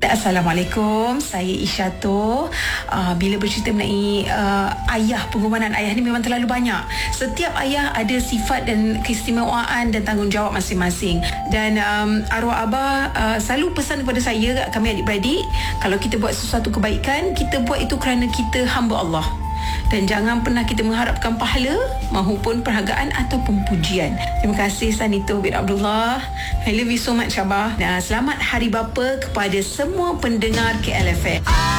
Assalamualaikum, saya Isyato. Bila bercerita mengenai ayah, pengorbanan ayah ni memang terlalu banyak. Setiap ayah ada sifat dan keistimewaan dan tanggungjawab masing-masing. Dan arwah abah selalu pesan kepada saya, kami adik-beradik, kalau kita buat sesuatu kebaikan, kita buat itu kerana kita hamba Allah. Dan jangan pernah kita mengharapkan pahala mahupun perhargaan ataupun pujian. Terima kasih Sanito bin Abdullah. I love you so much Abah. Dan selamat Hari Bapa kepada semua pendengar KLFM.